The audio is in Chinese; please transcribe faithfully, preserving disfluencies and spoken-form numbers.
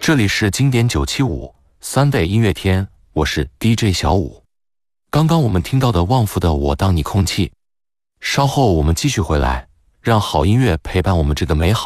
这里是经典九七五 Sunday 音乐天，我是 D J 小五。刚刚我们听到的旺福的《我当你空气》，稍后我们继续回来，让好音乐陪伴我们这个美好